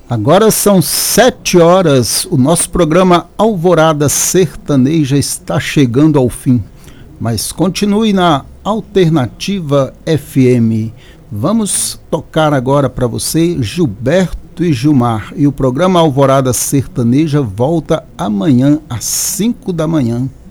Agora são 7 horas, o nosso programa Alvorada Sertaneja está chegando ao fim, mas continue na Alternativa FM. Vamos tocar agora para você Gilberto e Gilmar, e o programa Alvorada Sertaneja volta amanhã às 5 da manhã.